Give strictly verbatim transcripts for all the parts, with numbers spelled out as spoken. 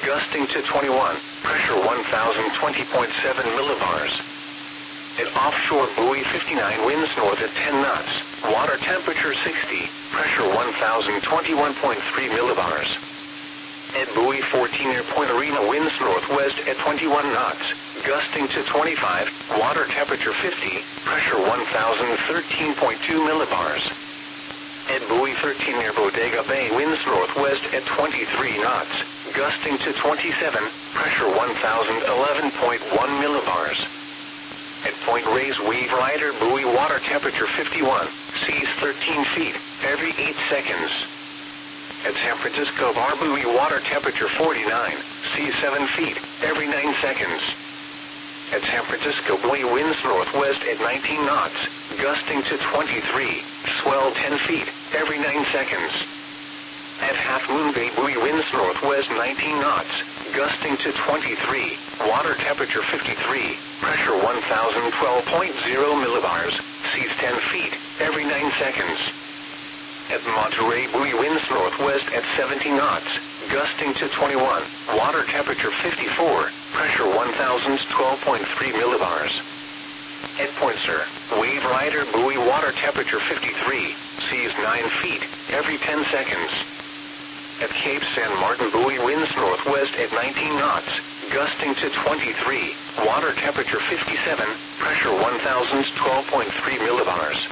gusting to twenty-one, pressure one thousand twenty point seven millibars. At offshore buoy fifty-nine, winds north at ten knots, water temperature sixty, pressure one thousand twenty-one point three millibars. At buoy fourteen, near Point Arena, winds northwest at twenty-one knots, gusting to twenty-five, water temperature fifty, pressure one thousand thirteen point two millibars. At buoy thirteen, near Bodega Bay, winds northwest at twenty-three knots, gusting to twenty-seven, pressure one thousand eleven point one millibars. At Point Reyes, Wave Rider buoy, water temperature fifty-one, seas thirteen feet, every eight seconds. At San Francisco Bar buoy, water temperature forty-nine, seas seven feet, every nine seconds. At San Francisco buoy, winds northwest at nineteen knots, gusting to twenty-three, swell ten feet, every nine seconds. At Half Moon Bay buoy, winds northwest nineteen knots, gusting to twenty-three, water temperature fifty-three, pressure one thousand twelve point zero millibars, seas ten feet, every nine seconds. At Monterey buoy, winds northwest at seventy knots, gusting to twenty-one, water temperature fifty-four, pressure one thousand twelve point three millibars. At Point Sur, Wave Rider buoy, water temperature fifty-three, seas nine feet, every ten seconds. At Cape San Martin buoy, winds northwest at nineteen knots, gusting to twenty-three, water temperature fifty-seven, pressure one thousand twelve point three millibars.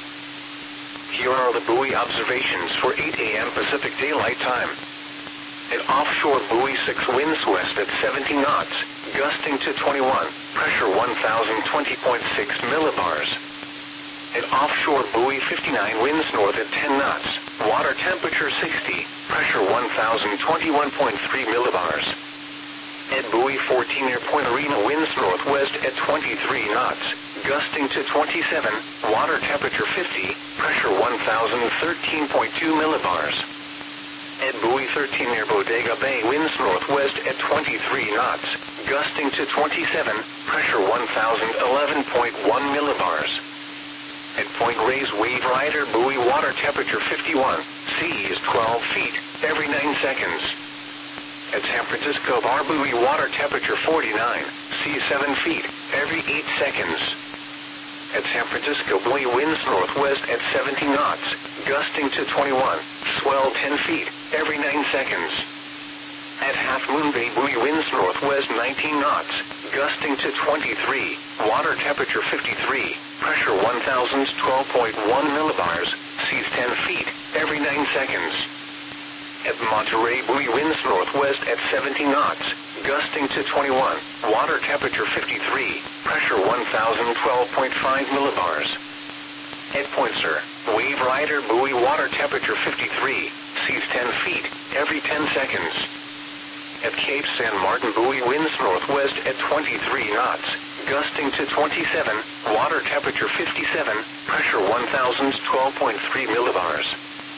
Here are the buoy observations for eight A M Pacific Daylight Time. At offshore buoy six, winds west at seventy knots, gusting to twenty-one, pressure one thousand twenty point six millibars. At offshore buoy fifty-nine, winds north at ten knots, water temperature sixty, pressure one thousand twenty-one point three millibars. At buoy fourteen, near Point Arena, winds northwest at twenty-three knots, gusting to twenty-seven, water temperature fifty, pressure one thousand thirteen point two millibars. At buoy thirteen, near Bodega Bay, winds northwest at twenty-three knots, gusting to twenty-seven, pressure one thousand eleven point one millibars. At Point Reyes, Wave Rider buoy, water temperature fifty-one, seas twelve feet, every nine seconds. At San Francisco Bar buoy, water temperature forty-nine, seas seven feet, every eight seconds. At San Francisco buoy, winds northwest at seventy knots, gusting to twenty-one, swell ten feet, every nine seconds. At Half Moon Bay buoy, winds northwest nineteen knots, gusting to twenty-three, water temperature fifty-three, pressure one thousand twelve point one millibars, seas ten feet, every nine seconds. At Monterey buoy, winds northwest at seventy knots, gusting to twenty-one, water temperature fifty-three, pressure one thousand twelve point five millibars. At Point Sur, Wave Rider buoy, water temperature fifty-three, seas ten feet, every ten seconds. At Cape San Martin buoy, winds northwest at twenty-three knots, gusting to twenty-seven, water temperature fifty-seven, pressure one thousand twelve point three millibars.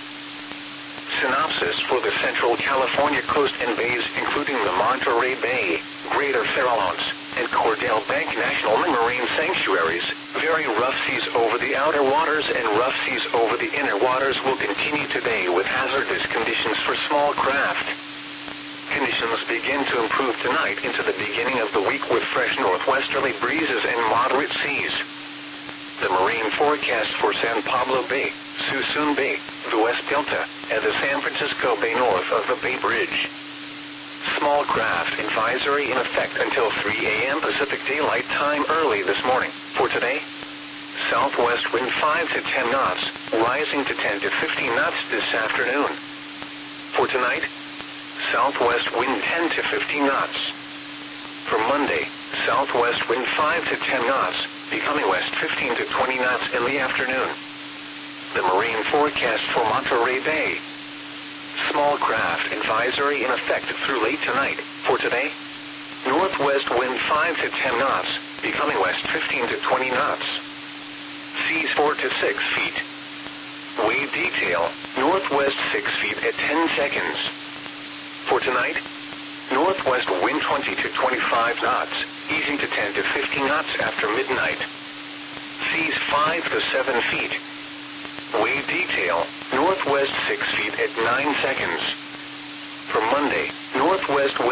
Synopsis for the Central California coast and bays, including the Monterey Bay, Greater Farallones, and Cordell Bank National Marine Sanctuaries. Very rough seas over the outer waters and rough seas over the inner waters will continue today with hazardous conditions for small craft. Conditions begin to improve tonight into the beginning of the week with fresh northwesterly breezes and moderate seas. The marine forecast for San Pablo Bay, Suisun Bay, the West Delta, and the San Francisco Bay north of the Bay Bridge. Small craft advisory in effect until three A M Pacific Daylight Time early this morning. For today, southwest wind five to ten knots, rising to ten to fifteen knots this afternoon. For tonight, southwest wind ten to fifteen knots. For Monday, southwest wind five to ten knots, becoming west fifteen to twenty knots in the afternoon. The marine forecast for Monterey Bay. Small craft advisory in effect through late tonight. For today, northwest wind five to ten knots, becoming west fifteen to twenty knots. Seas four to six feet. Wave detail, northwest six feet at ten seconds. For tonight, northwest wind twenty to twenty-five knots, easing to ten to fifteen knots after midnight. Seas five to seven feet. Wave detail, northwest six feet at nine seconds. For Monday, northwest wind